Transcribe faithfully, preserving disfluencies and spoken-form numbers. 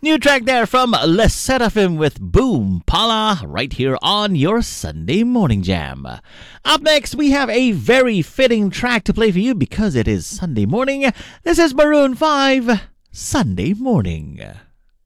New track there from Les Seraphim with Boom Pala right here on your Sunday Morning Jam. Up next, we have a very fitting track to play for you because it is Sunday morning. This is Maroon five, Sunday Morning.